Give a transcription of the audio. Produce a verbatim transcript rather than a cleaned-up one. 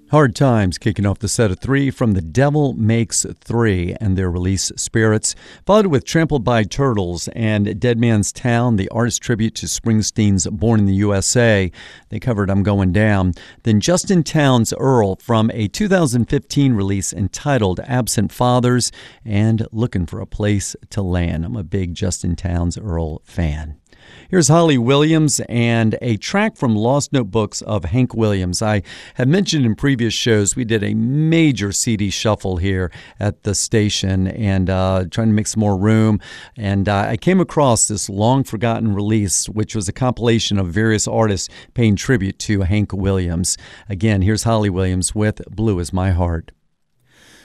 Hard Times kicking off the set of three from The Devil Makes Three and their release Spirits, followed with Trampled by Turtles and Dead Man's Town, the artist tribute to Springsteen's Born in the U S A. They covered I'm Going Down. Then Justin Townes Earl from a two thousand fifteen release entitled Absent Fathers and Looking for a Place to Land. I'm a big Justin Townes Earl fan. Here's Holly Williams and a track from Lost Notebooks of Hank Williams. I have mentioned in previous shows we did a major C D shuffle here at the station and uh, trying to make some more room. And uh, I came across this long-forgotten release, which was a compilation of various artists paying tribute to Hank Williams. Again, here's Holly Williams with Blue Is My Heart.